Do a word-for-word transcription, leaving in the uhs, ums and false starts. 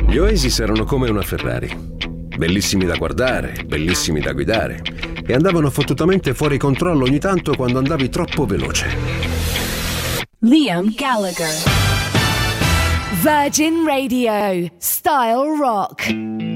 Gli Oasis erano come una Ferrari. Bellissimi da guardare, bellissimi da guidare. E andavano fottutamente fuori controllo ogni tanto quando andavi troppo veloce. Liam Gallagher. Virgin Radio. Style Rock.